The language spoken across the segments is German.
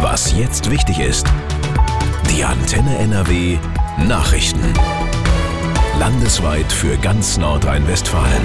Was jetzt wichtig ist. Die Antenne NRW Nachrichten. Landesweit für ganz Nordrhein-Westfalen.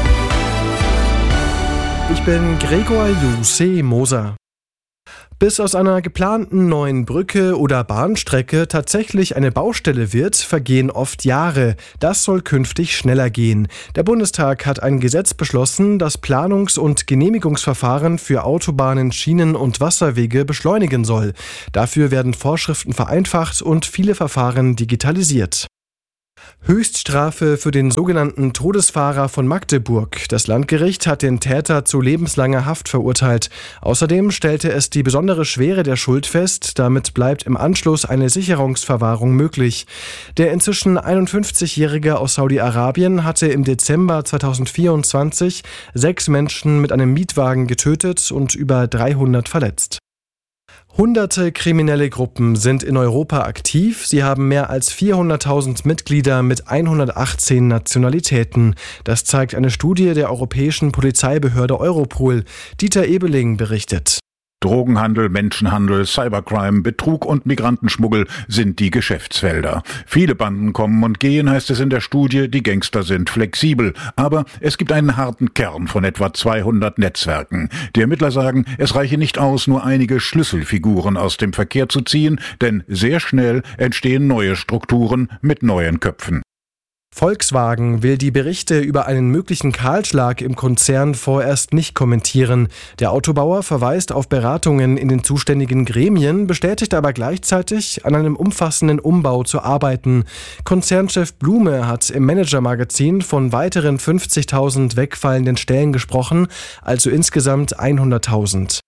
Ich bin Gregor Juse Moser. Bis aus einer geplanten neuen Brücke oder Bahnstrecke tatsächlich eine Baustelle wird, vergehen oft Jahre. Das soll künftig schneller gehen. Der Bundestag hat ein Gesetz beschlossen, das Planungs- und Genehmigungsverfahren für Autobahnen, Schienen und Wasserwege beschleunigen soll. Dafür werden Vorschriften vereinfacht und viele Verfahren digitalisiert. Höchststrafe für den sogenannten Todesfahrer von Magdeburg. Das Landgericht hat den Täter zu lebenslanger Haft verurteilt. Außerdem stellte es die besondere Schwere der Schuld fest. Damit bleibt im Anschluss eine Sicherungsverwahrung möglich. Der inzwischen 51-Jährige aus Saudi-Arabien hatte im Dezember 2024 6 Menschen mit einem Mietwagen getötet und über 300 verletzt. Hunderte kriminelle Gruppen sind in Europa aktiv. Sie haben mehr als 400.000 Mitglieder mit 118 Nationalitäten. Das zeigt eine Studie der europäischen Polizeibehörde Europol. Dieter Ebeling berichtet. Drogenhandel, Menschenhandel, Cybercrime, Betrug und Migrantenschmuggel sind die Geschäftsfelder. Viele Banden kommen und gehen, heißt es in der Studie, die Gangster sind flexibel. Aber es gibt einen harten Kern von etwa 200 Netzwerken. Die Ermittler sagen, es reiche nicht aus, nur einige Schlüsselfiguren aus dem Verkehr zu ziehen, denn sehr schnell entstehen neue Strukturen mit neuen Köpfen. Volkswagen will die Berichte über einen möglichen Kahlschlag im Konzern vorerst nicht kommentieren. Der Autobauer verweist auf Beratungen in den zuständigen Gremien, bestätigt aber gleichzeitig, an einem umfassenden Umbau zu arbeiten. Konzernchef Blume hat im Manager-Magazin von weiteren 50.000 wegfallenden Stellen gesprochen, also insgesamt 100.000.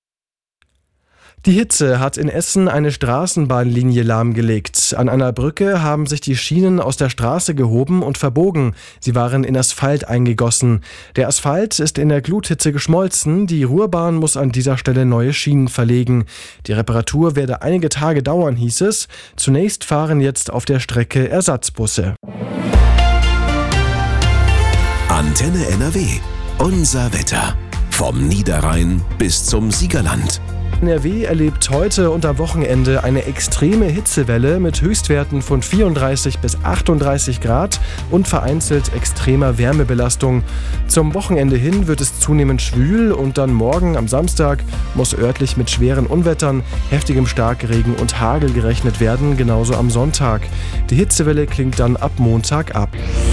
Die Hitze hat in Essen eine Straßenbahnlinie lahmgelegt. An einer Brücke haben sich die Schienen aus der Straße gehoben und verbogen. Sie waren in Asphalt eingegossen. Der Asphalt ist in der Gluthitze geschmolzen. Die Ruhrbahn muss an dieser Stelle neue Schienen verlegen. Die Reparatur werde einige Tage dauern, hieß es. Zunächst fahren jetzt auf der Strecke Ersatzbusse. Antenne NRW. Unser Wetter. Vom Niederrhein bis zum Siegerland. NRW erlebt heute und am Wochenende eine extreme Hitzewelle mit Höchstwerten von 34 bis 38 Grad und vereinzelt extremer Wärmebelastung. Zum Wochenende hin wird es zunehmend schwül und dann morgen am Samstag muss örtlich mit schweren Unwettern, heftigem Starkregen und Hagel gerechnet werden, genauso am Sonntag. Die Hitzewelle klingt dann ab Montag ab.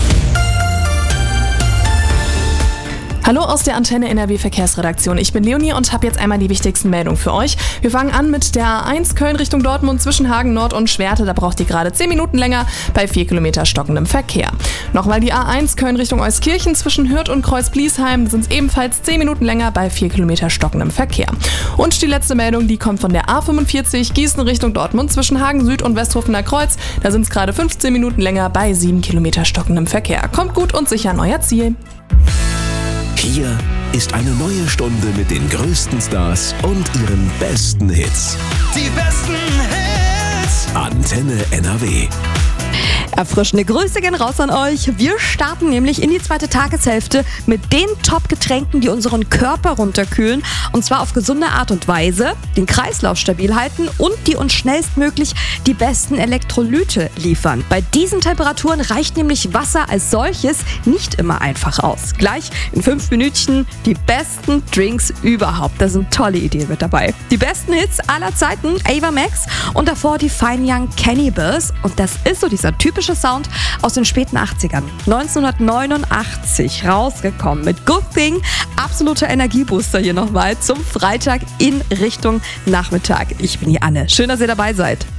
Hallo aus der Antenne NRW Verkehrsredaktion. Ich bin Leonie und habe jetzt einmal die wichtigsten Meldungen für euch. Wir fangen an mit der A1 Köln Richtung Dortmund zwischen Hagen Nord und Schwerte. Da braucht ihr gerade 10 Minuten länger bei 4 Kilometer stockendem Verkehr. Nochmal die A1 Köln Richtung Euskirchen zwischen Hürth und Kreuz-Bliesheim. Da sind es ebenfalls 10 Minuten länger bei 4 Kilometer stockendem Verkehr. Und die letzte Meldung, die kommt von der A45 Gießen Richtung Dortmund zwischen Hagen Süd und Westhofener Kreuz. Da sind es gerade 15 Minuten länger bei 7 Kilometer stockendem Verkehr. Kommt gut und sicher an euer Ziel. Hier ist eine neue Stunde mit den größten Stars und ihren besten Hits. Die besten Hits. Antenne NRW. Erfrischende Grüße gehen raus an euch. Wir starten nämlich in die zweite Tageshälfte mit den Top-Getränken, die unseren Körper runterkühlen. Und zwar auf gesunde Art und Weise, den Kreislauf stabil halten und die uns schnellstmöglich die besten Elektrolyte liefern. Bei diesen Temperaturen reicht nämlich Wasser als solches nicht immer einfach aus. Gleich in 5 Minütchen die besten Drinks überhaupt. Da sind tolle Ideen mit dabei. Die besten Hits aller Zeiten, Ava Max und davor die Fine Young Cannibals. Und das ist so dieser typische Sound aus den späten 80ern. 1989 rausgekommen mit Good Thing. Absoluter Energiebooster hier nochmal zum Freitag in Richtung Nachmittag. Ich bin die Anne. Schön, dass ihr dabei seid.